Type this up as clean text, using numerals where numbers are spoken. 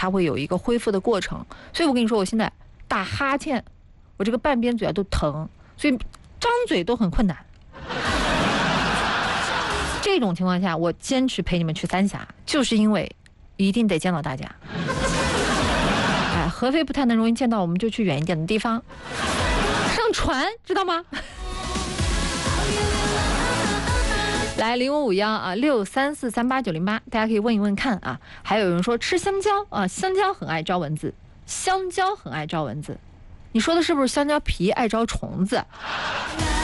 它会有一个恢复的过程。所以我跟你说，我现在打哈欠，我这个半边嘴啊都疼，所以张嘴都很困难。这种情况下，我坚持陪你们去三峡，就是因为一定得见到大家。哎，合肥不太能容易见到，我们就去远一点的地方，上船，知道吗？来0551啊，6343898，大家可以问一问看啊。还有人说吃香蕉啊，香蕉很爱招蚊子，香蕉很爱招蚊子，你说的是不是香蕉皮爱招虫子？